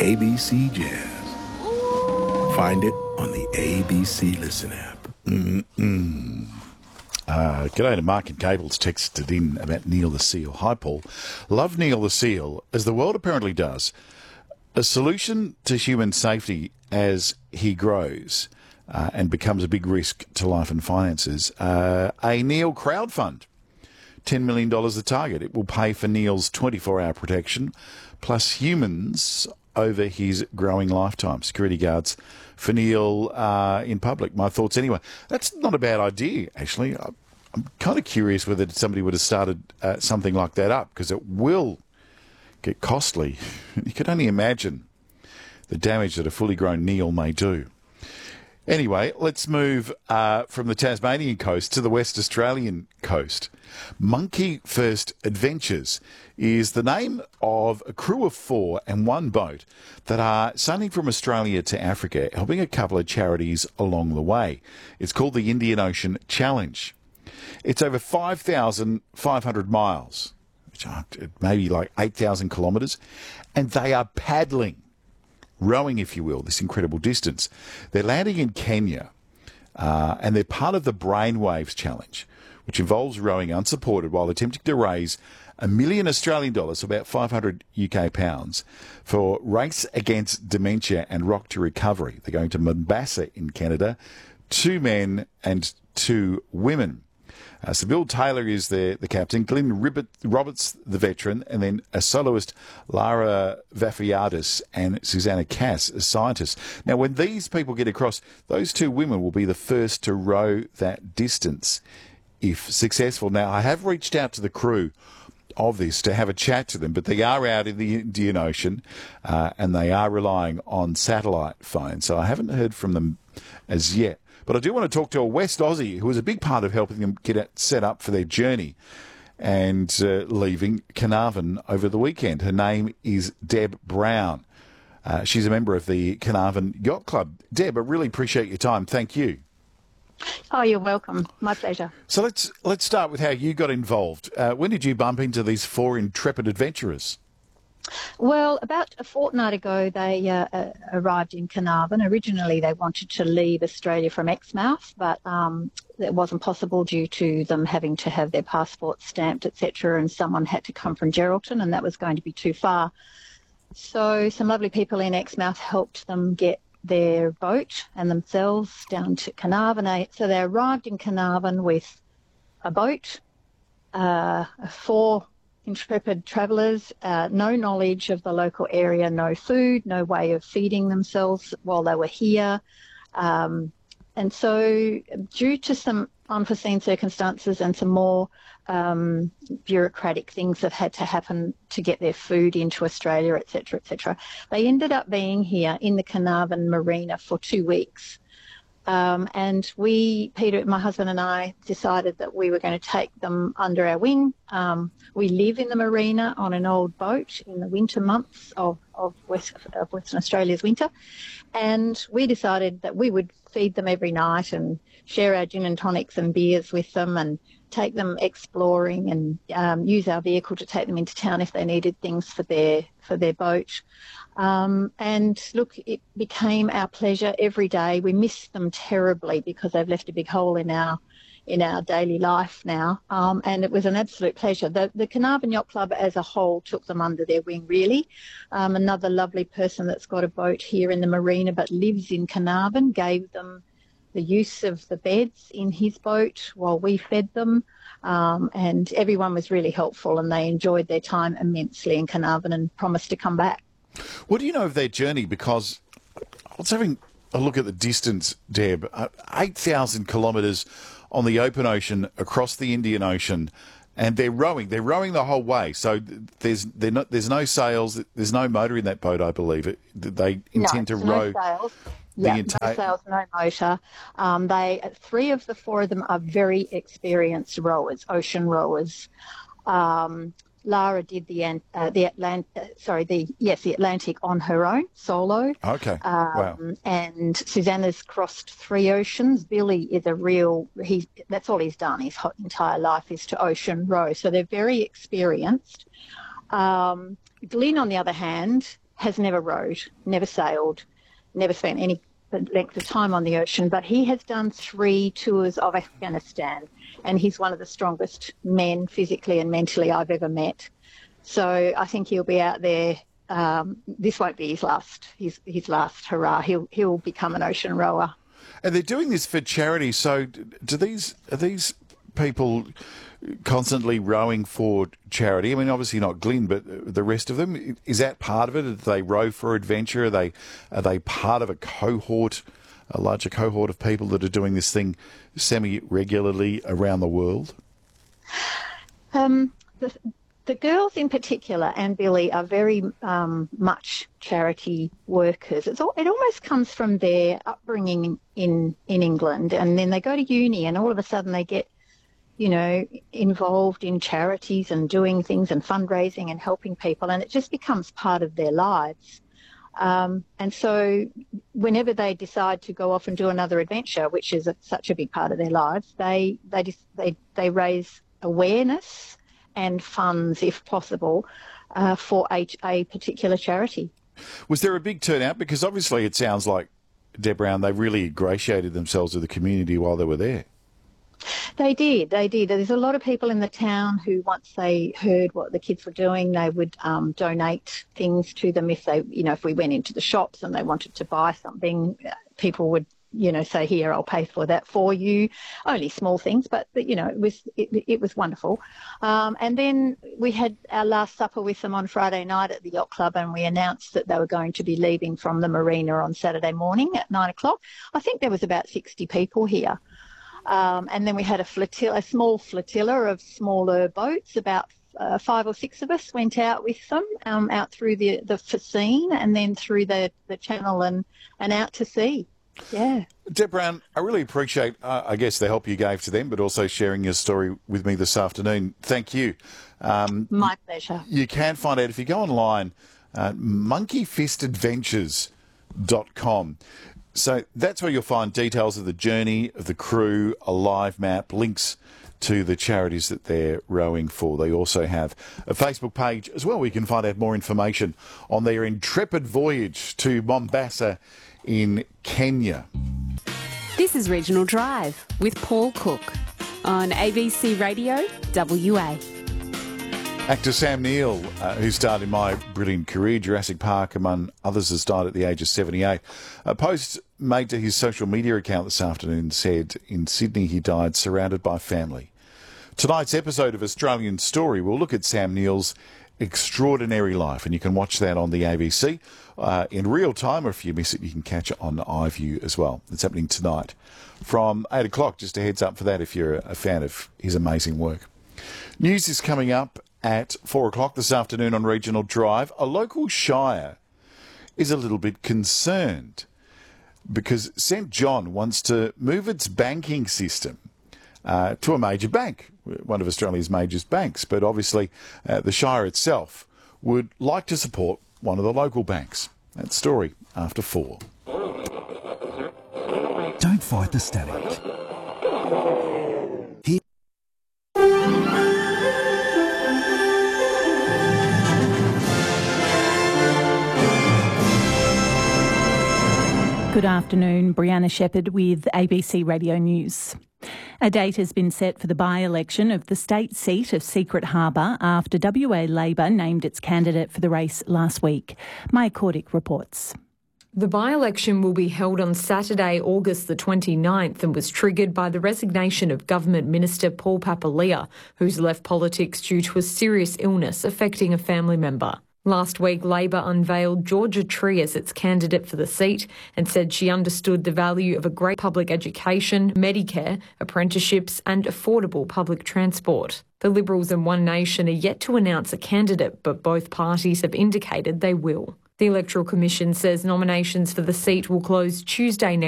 ABC Jazz. Find it on the ABC Listen app. G'day to Mark and Cable's texted in about Neil the Seal. Hi, Paul. Love Neil the Seal, as the world apparently does. A solution to human safety as he grows and becomes a big risk to life and finances. A Neil crowdfund. $10 million the target. It will pay for Neil's 24-hour protection, plus humans over his growing lifetime. Security guards for Neil in public. My thoughts anyway. That's not a bad idea, actually. I'm kind of curious whether somebody would have started something like that up, because it will get costly. You could only imagine the damage that a fully grown Neil may do. Anyway, let's move from the Tasmanian coast to the West Australian coast. Monkey First Adventures is the name of a crew of 4 and 1 boat that are sailing from Australia to Africa, helping a couple of charities along the way. It's called the Indian Ocean Challenge. It's over 5,500 miles, which are maybe like 8,000 kilometres, and they are paddling, rowing, if you will, this incredible distance. They're landing in Kenya, and they're part of the Brainwaves Challenge, which involves rowing unsupported while attempting to raise $1 million Australian dollars, about 500 UK pounds, for Race Against Dementia and Rock to Recovery. They're going to Mombasa in Canada, 2 men and 2 women. So Bill Taylor is the captain, Glenn Roberts the veteran, and then a soloist, Lara Vafiadis and Susanna Cass as scientists. Now, when these people get across, those 2 women will be the first to row that distance, if successful. Now, I have reached out to the crew of this to have a chat to them, but they are out in the Indian Ocean and they are relying on satellite phones, so I haven't heard from them as yet. But I do want to talk to a West Aussie who was a big part of helping them get it set up for their journey and leaving Carnarvon over the weekend. Her name is Deb Brown. She's a member of the Carnarvon Yacht Club. Deb, I really appreciate your time. Thank you. Oh, you're welcome. My pleasure. So let's start with how you got involved. When did you bump into these 4 intrepid adventurers? Well, about a fortnight ago, they arrived in Carnarvon. Originally, they wanted to leave Australia from Exmouth, but it wasn't possible due to them having to have their passports stamped, etc., and someone had to come from Geraldton, and that was going to be too far. So some lovely people in Exmouth helped them get their boat and themselves down to Carnarvon. So they arrived in Carnarvon with a boat, 4 intrepid travellers, no knowledge of the local area, no food, no way of feeding themselves while they were here. And so due to some unforeseen circumstances and some more bureaucratic things that had to happen to get their food into Australia, etc., they ended up being here in the Carnarvon Marina for 2 weeks. And Peter, my husband and I, decided that we were going to take them under our wing. We live in the marina on an old boat in the winter months of Western Australia's winter. And we decided that we would feed them every night and share our gin and tonics and beers with them and take them exploring and use our vehicle to take them into town if they needed things for their boat. And look, it became our pleasure every day. We miss them terribly because they've left a big hole in our daily life now. And it was an absolute pleasure. The Carnarvon Yacht Club as a whole took them under their wing, really. Another lovely person that's got a boat here in the marina but lives in Carnarvon gave them the use of the beds in his boat while we fed them. And everyone was really helpful, and they enjoyed their time immensely in Carnarvon and promised to come back. What do you know of their journey? Because I was having a look at the distance, Deb. 8,000 kilometres on the open ocean across the Indian Ocean, and they're rowing. They're rowing the whole way. So there's no sails. There's no motor in that boat, I believe. They intend to row. No sails. Yeah, no sails, no motor. 3 of the 4 of them are very experienced rowers, ocean rowers. Lara did the Atlantic on her own, solo. Okay. Wow. And Susanna's crossed 3 oceans. Billy is that's all he's done. His entire life is to ocean row. So they're very experienced. Glenn, on the other hand, has never rowed, never sailed, never spent any length of time on the ocean, but he has done 3 tours of Afghanistan, and he's one of the strongest men physically and mentally I've ever met. So I think he'll be out there. This won't be his last hurrah. He'll become an ocean rower. And they're doing this for charity. So are these people constantly rowing for charity? I mean, obviously not Glyn, but the rest of them. Is that part of it? Do they row for adventure? Are they part of a larger cohort of people that are doing this thing semi-regularly around the world? The girls in particular and Billy are very much charity workers. It almost comes from their upbringing in England, and then they go to uni and all of a sudden they get, involved in charities and doing things and fundraising and helping people, and it just becomes part of their lives. And so whenever they decide to go off and do another adventure, which is such a big part of their lives, they raise awareness and funds, if possible, for a particular charity. Was there a big turnout? Because obviously it sounds like, Deb Brown, they really ingratiated themselves with the community while they were there. They did. There's a lot of people in the town who, once they heard what the kids were doing, they would donate things to them. If they, if we went into the shops and they wanted to buy something, people would, say, here, I'll pay for that for you. Only small things, but it was wonderful. And then we had our last supper with them on Friday night at the yacht club, and we announced that they were going to be leaving from the marina on Saturday morning at 9:00. I think there was about 60 people here. And then we had a small flotilla of smaller boats. About 5 or 6 of us went out with them, out through the Facine and then through the channel and out to sea. Yeah. Deb Brown, I really appreciate, I guess, the help you gave to them, but also sharing your story with me this afternoon. Thank you. My pleasure. You can find out if you go online, monkeyfistadventures.com. So that's where you'll find details of the journey, of the crew, a live map, links to the charities that they're rowing for. They also have a Facebook page as well where you can find out more information on their intrepid voyage to Mombasa in Kenya. This is Regional Drive with Paul Cook on ABC Radio WA. Actor Sam Neill, who starred in My Brilliant Career, Jurassic Park, among others, has died at the age of 78. A post made to his social media account this afternoon said, in Sydney he died surrounded by family. Tonight's episode of Australian Story will look at Sam Neill's extraordinary life, and you can watch that on the ABC in real time, or if you miss it, you can catch it on iView as well. It's happening tonight from 8 o'clock, just a heads up for that if you're a fan of his amazing work. News is coming up at 4 o'clock this afternoon on Regional Drive. A local shire is a little bit concerned because St John wants to move its banking system to a major bank, one of Australia's major banks. But obviously the shire itself would like to support one of the local banks. That story after 4. Don't fight the static. Good afternoon, Brianna Shepherd with ABC Radio News. A date has been set for the by-election of the state seat of Secret Harbour after WA Labor named its candidate for the race last week. Maya Cordick reports. The by-election will be held on Saturday, August the 29th, and was triggered by the resignation of Government Minister Paul Papalia, who's left politics due to a serious illness affecting a family member. Last week, Labor unveiled Georgia Tree as its candidate for the seat and said she understood the value of a great public education, Medicare, apprenticeships and affordable public transport. The Liberals and One Nation are yet to announce a candidate, but both parties have indicated they will. The Electoral Commission says nominations for the seat will close Tuesday next